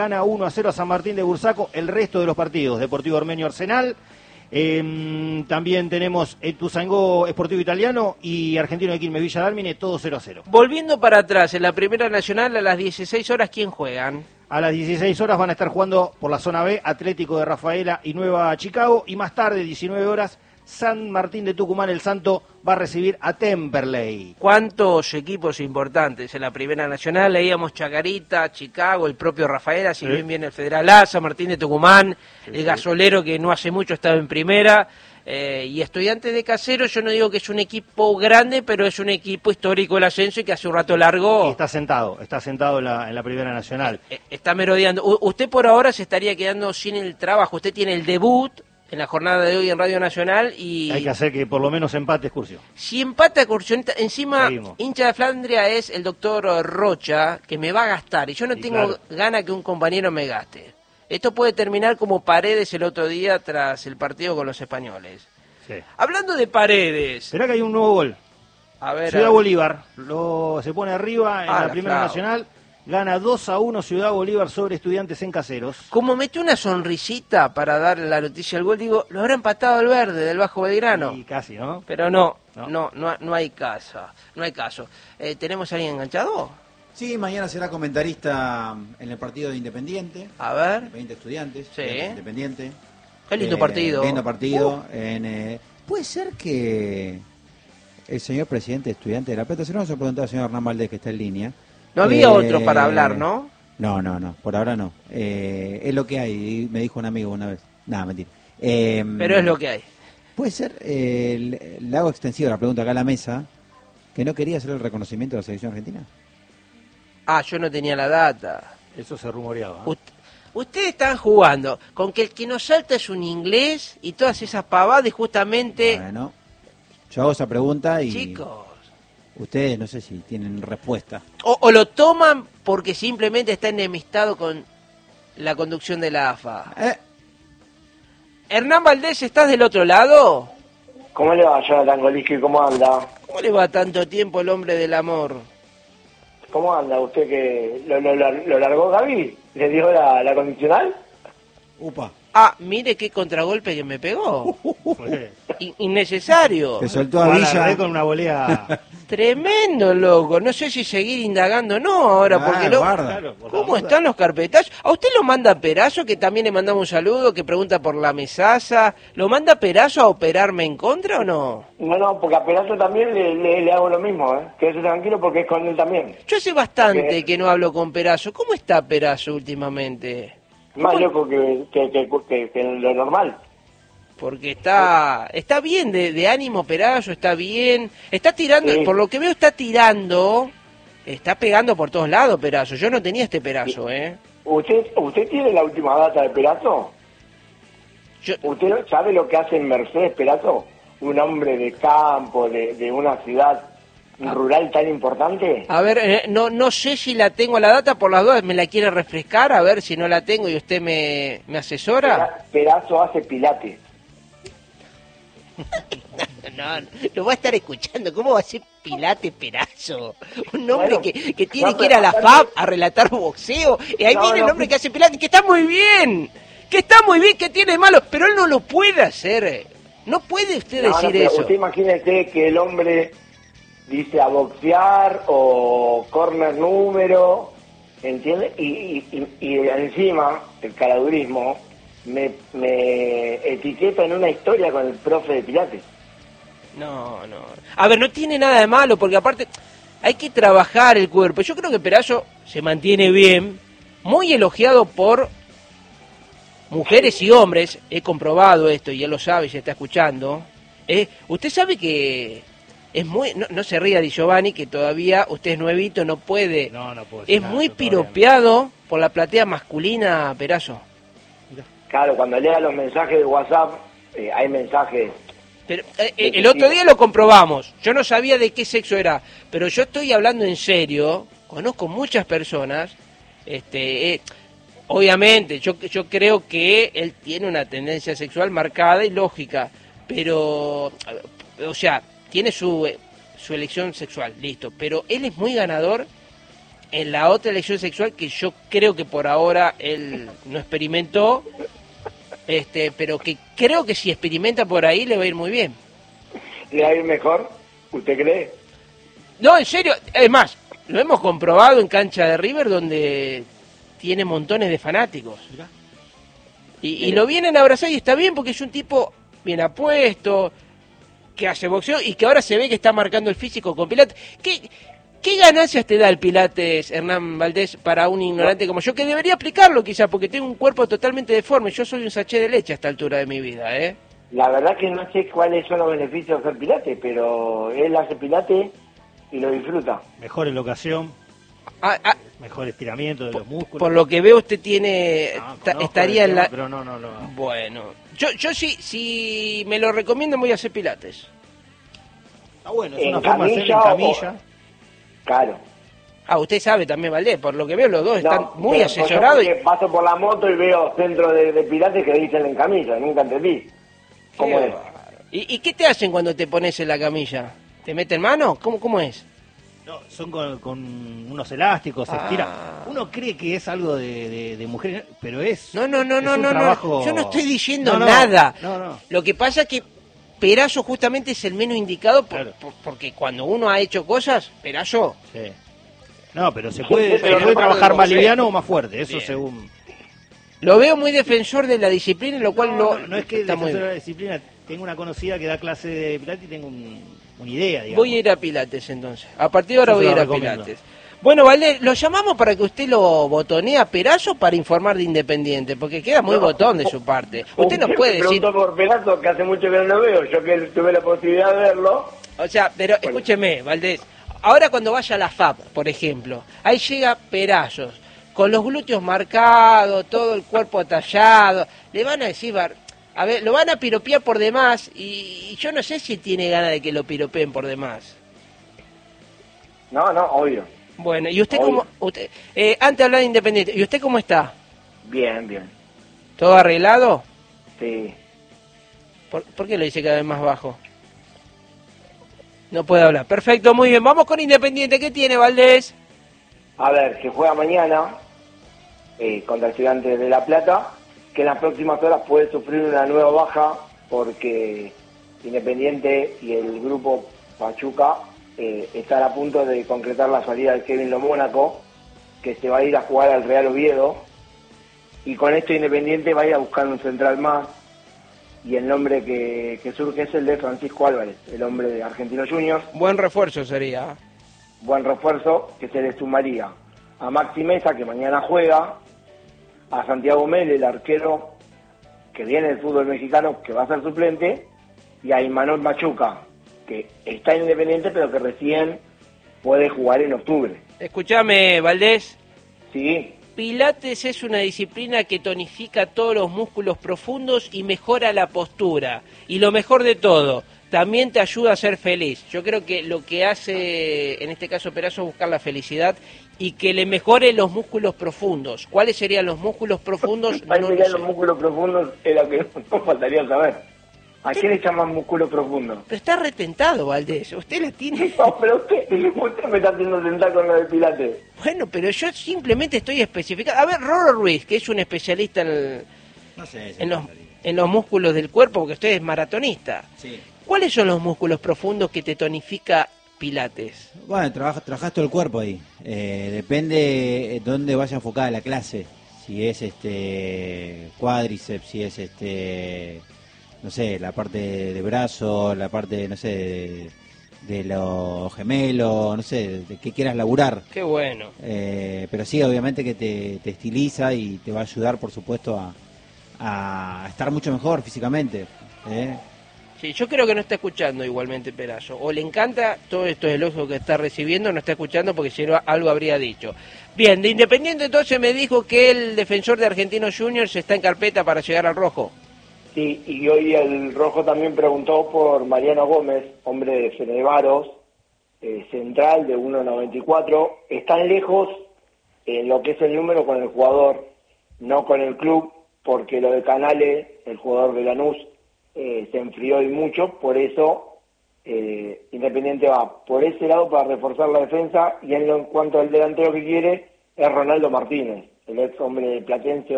Gana 1-0 a San Martín de Bursaco. El resto de los partidos, Deportivo Ormeño Arsenal. También tenemos Ituzaingó Sportivo Italiano y Argentino de Quilmes Villa Dálmine, todo 0-0. Volviendo para atrás, en la Primera Nacional a las 16 horas, ¿quién juegan? A las 16 horas van a estar jugando por la zona B, Atlético de Rafaela y Nueva Chicago. Y más tarde, 19 horas, San Martín de Tucumán, el Santo, va a recibir a Temperley. ¿Cuántos equipos importantes en la Primera Nacional? Leíamos Chacarita, Chicago, el propio Rafaela, si bien viene el Federal A, San Martín de Tucumán, el Gasolero, que no hace mucho estaba en Primera, y Estudiantes de Casero. Yo no digo que es un equipo grande, pero es un equipo histórico del ascenso y que hace un rato largo... Y está sentado en la Primera Nacional. Está merodeando. Usted por ahora se estaría quedando sin el trabajo. Usted tiene el debut en la jornada de hoy en Radio Nacional y... Hay que hacer que por lo menos empate Excursión. Si empata Excursión, encima Seguimos. hincha de Flandria es el doctor Rocha, que me va a gastar, y yo no tengo gana que un compañero me gaste. Esto puede terminar como Paredes el otro día tras el partido con los españoles. Sí. Hablando de Paredes... Será que hay un nuevo gol. A ver, Ciudad Bolívar se pone arriba en la Primera claro. Nacional. Gana 2-1 Ciudad Bolívar sobre Estudiantes en Caseros. Como metió una sonrisita para dar la noticia al gol, digo, lo habrá empatado el verde del Bajo Belgrano. Y casi, ¿no? Pero no hay caso. No hay caso. ¿Tenemos a alguien enganchado? Sí, mañana será comentarista en el partido de Independiente. A ver. Independiente Estudiantes. Sí. Independiente. Qué lindo partido. Lindo partido. Puede ser que el señor presidente de Estudiantes de La Plata, se lo vamos a preguntar al señor Hernán Valdés, que está en línea. No había otro para hablar, ¿no? No, por ahora no. Es lo que hay, me dijo un amigo una vez. Nada, mentira. Pero es lo que hay. Puede ser, le hago extensiva la pregunta acá a la mesa, que no quería hacer el reconocimiento de la selección argentina. Yo no tenía la data. Eso se rumoreaba. Ustedes están jugando con que el que nos salta es un inglés y todas esas pavadas justamente... Bueno, yo hago esa pregunta y... Chicos... Ustedes no sé si tienen respuesta. O lo toman porque simplemente está enemistado con la conducción de la AFA. Hernán Valdés, ¿estás del otro lado? ¿Cómo le va, Jonathan Golisky? ¿Cómo anda? ¿Cómo le va tanto tiempo el hombre del amor? ¿Cómo anda? ¿Usted que lo largó Gaby? ¿Le dio la condicional? Upa. Mire qué contragolpe que me pegó. Innecesario. Te soltó a Villa con una volea. Tremendo, loco. No sé si seguir indagando o no ahora, porque ¿cómo están los carpetazos? ¿A usted lo manda Perazo, que también le mandamos un saludo, que pregunta por la mesaza? ¿Lo manda Perazo a operarme en contra o no? No, porque a Perazo también le hago lo mismo, ¿eh? Quédese tranquilo porque es con él también. Yo hace bastante que no hablo con Perazo. ¿Cómo está Perazo últimamente? Más loco que lo normal. Porque está bien de ánimo Perazo, está bien. Está tirando, por lo que veo está pegando por todos lados Perazo. Yo no tenía este Perazo, ¿eh? ¿Usted tiene la última data de Perazo? ¿Usted sabe lo que hace en Mercedes Perazo? Un hombre de campo, de una ciudad rural tan importante. A ver, no sé si la tengo la data, por las dudas me la quiere refrescar, a ver si no la tengo y usted me asesora. Perazo hace pilates. No, lo va a estar escuchando. ¿Cómo va a ser Pilates Perazo? Un hombre que tiene que ir a la FAB a relatar boxeo. Y ahí viene el hombre que hace Pilates, que está muy bien. Que tiene de malo. Pero él no lo puede hacer. No puede usted decir eso. Usted imagínese que el hombre dice a boxear o corner número, ¿entiende? Y encima, el caradurismo me etiqueta en una historia con el profe de Pilates. No. A ver, no tiene nada de malo, porque aparte hay que trabajar el cuerpo. Yo creo que Perazo se mantiene bien, muy elogiado por mujeres y hombres. He comprobado esto y él lo sabe, se está escuchando. Usted sabe que es muy... No se ría Di Giovanni, que todavía usted es nuevito, no puede... No puedo es muy piropeado por la platea masculina, Perazo. Claro, cuando lea los mensajes de WhatsApp, hay mensajes... Pero, el otro día lo comprobamos, yo no sabía de qué sexo era, pero yo estoy hablando en serio, conozco muchas personas, obviamente, yo creo que él tiene una tendencia sexual marcada y lógica, pero, o sea, tiene su elección sexual, listo, pero él es muy ganador en la otra elección sexual que yo creo que por ahora él no experimentó, pero que creo que si experimenta por ahí le va a ir muy bien. ¿Le va a ir mejor? ¿Usted cree? No, en serio, es más, lo hemos comprobado en cancha de River donde tiene montones de fanáticos. Y lo vienen a abrazar y está bien porque es un tipo bien apuesto, que hace boxeo y que ahora se ve que está marcando el físico con Pilates. ¿Qué ganancias te da el Pilates, Hernán Valdés, para un ignorante como yo? Que debería aplicarlo quizás, porque tengo un cuerpo totalmente deforme. Yo soy un sachet de leche a esta altura de mi vida, ¿eh? La verdad que no sé cuáles son los beneficios de hacer pilates, pero él hace pilates y lo disfruta. Mejor elocación, mejor estiramiento de los músculos. Por lo que veo usted tiene... Conozco estaría el en tema, la... Pero no. Bueno, yo sí, si me lo recomiendo voy a hacer Pilates. Está bueno, es ¿En una forma de hacer en camilla camilla. Claro. Usted sabe también, Valdés, por lo que veo los dos están No, muy pero asesorados. yo paso por la moto y veo centro de pilates que dicen en camilla, nunca entendí. ¿Cómo es? ¿Y qué te hacen cuando te pones en la camilla? ¿Te meten mano? ¿Cómo es? No, son con unos elásticos, se estira. Uno cree que es algo de mujeres, pero es. No, un trabajo... yo no estoy diciendo No. nada. No. Lo que pasa es que Perazo justamente es el menos indicado Claro. porque cuando uno ha hecho cosas, Perazo... Sí. No, pero se puede pero trabajar no más sé. liviano o más fuerte, eso Bien. según... Lo veo muy defensor de la disciplina, lo cual No es que está muy defensor de bien. la disciplina, tengo una conocida que da clase de pilates y tengo una idea, digamos. Voy a ir a Pilates entonces. A partir de ahora Yo se voy a lo ir a recomiendo. Pilates. Bueno, Valdés, lo llamamos para que usted lo botonee a Perazo para informar de Independiente, porque queda muy botón de su parte. Usted nos puede decir... Preguntó por Perazo, que hace mucho que no lo veo, yo que tuve la posibilidad de verlo. O sea, pero escúcheme, Valdés. Ahora cuando vaya a la FAP, por ejemplo, ahí llega Perazos, con los glúteos marcados, todo el cuerpo atallado. Le van a decir, a ver, lo van a piropear por demás y yo no sé si tiene ganas de que lo piropeen por demás. No, obvio. Bueno, ¿y usted Obvio. cómo...? Antes de hablar de Independiente, ¿y usted cómo está? Bien. ¿Todo arreglado? Sí. ¿Por qué lo dice cada vez más bajo? No puede hablar. Perfecto, muy bien. Vamos con Independiente. ¿Qué tiene, Valdés? A ver, se juega mañana contra Estudiantes de La Plata, que en las próximas horas puede sufrir una nueva baja porque Independiente y el grupo Pachuca están a punto de concretar la salida de Kevin Lo Mónaco, que se va a ir a jugar al Real Oviedo, y con esto Independiente va a ir a buscar un central más, y el nombre que surge es el de Francisco Álvarez, el hombre de Argentinos Juniors. Buen refuerzo sería. Buen refuerzo que se le sumaría a Maxi Mesa, que mañana juega, a Santiago Mel, el arquero que viene del fútbol mexicano, que va a ser suplente, y a Imanol Machuca, que está en Independiente, pero que recién puede jugar en octubre. Escúchame, Valdés. Sí, Pilates es una disciplina que tonifica todos los músculos profundos y mejora la postura. Y lo mejor de todo, también te ayuda a ser feliz. Yo creo que lo que hace, en este caso Perazo, es buscar la felicidad y que le mejore los músculos profundos. ¿Cuáles serían los músculos profundos? hay No que lo los sé. músculos profundos, es lo que nos faltaría saber. ¿A qué le llaman músculo profundo? Pero está retentado, Valdés. Usted la tiene... No, pero usted me está haciendo sentar con lo de Pilates. Bueno, pero yo simplemente estoy especificando. A ver, Roro Ruiz, que es un especialista No sé. en los músculos del cuerpo, porque usted es maratonista. Sí. ¿Cuáles son los músculos profundos que te tonifica Pilates? Bueno, trabajas todo el cuerpo ahí. Depende dónde vaya enfocada la clase. Si es cuádriceps, si es no sé, la parte de brazo, la parte, no sé, de los gemelos, no sé, de qué quieras laburar. Qué bueno. Pero sí, obviamente que te estiliza y te va a ayudar, por supuesto, a estar mucho mejor físicamente. Sí, yo creo que no está escuchando igualmente Perazo. O le encanta todos estos elogios que está recibiendo, no está escuchando porque si no algo habría dicho. Bien, de Independiente entonces me dijo que el defensor de Argentinos Juniors está en carpeta para llegar al rojo. Sí, y hoy el Rojo también preguntó por Mariano Gómez, hombre de Fenevaros, central de 1.94. Están lejos en lo que es el número con el jugador, no con el club, porque lo de Canales, el jugador de Lanús, se enfrió y mucho, por eso Independiente va por ese lado para reforzar la defensa, y en cuanto al delantero que quiere, es Ronaldo Martínez, el ex hombre de Platense,